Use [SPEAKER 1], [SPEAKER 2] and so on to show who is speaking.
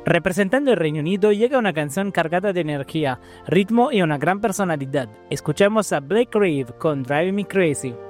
[SPEAKER 1] Representando el Reino Unido llega una canción cargada de energía, ritmo y una gran personalidad. Escuchamos a Blake Reeve con Drive Me Crazy.